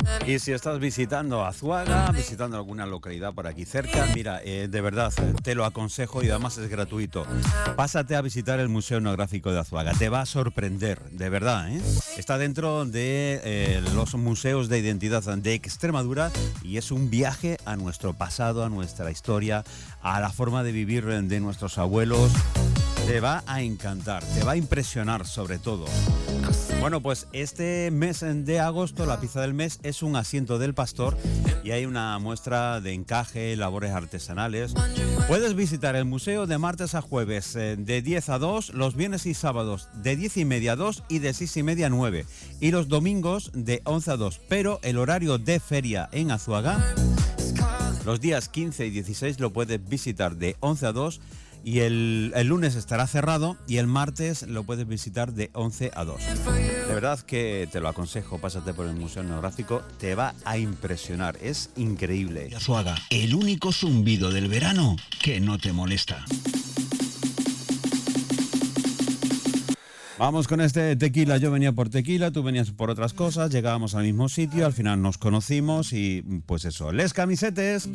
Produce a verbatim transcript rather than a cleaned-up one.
Y si estás visitando Azuaga, visitando alguna localidad por aquí cerca, mira, eh, de verdad, eh, te lo aconsejo y además es gratuito. Pásate a visitar el Museo Etnográfico de Azuaga, te va a sorprender, de verdad, ¿eh? Está dentro de eh, los museos de identidad de Extremadura y es un viaje a nuestro pasado, a nuestra historia, a la forma de vivir de nuestros abuelos. Te va a encantar, te va a impresionar sobre todo. Bueno, pues este mes de agosto, la pieza del mes es un asiento del pastor y hay una muestra de encaje, labores artesanales. Puedes visitar el museo de martes a jueves eh, de diez a dos, los viernes y sábados de diez y media a dos y de seis y media a nueve y los domingos de once a dos, pero el horario de feria en Azuaga, los días quince y dieciséis lo puedes visitar de once a dos. Y el, el lunes estará cerrado y el martes lo puedes visitar de once a dos. De verdad que te lo aconsejo, pásate por el Museo Etnográfico, te va a impresionar, es increíble. Azuaga, el único zumbido del verano que no te molesta. Vamos con este tequila, yo venía por tequila, tú venías por otras cosas, llegábamos al mismo sitio, al final nos conocimos y pues eso, les camisetes.